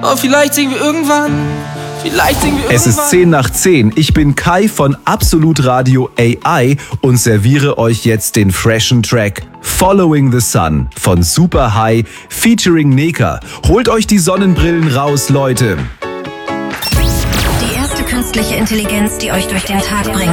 Oh, vielleicht singen wir irgendwann. Es ist 10 nach 10. Ich bin Kai von Absolut Radio AI und serviere euch jetzt den freshen Track Following the Sun von Super High featuring Neka. Holt euch die Sonnenbrillen raus, Leute. Die erste künstliche Intelligenz, die euch durch den Tag bringt.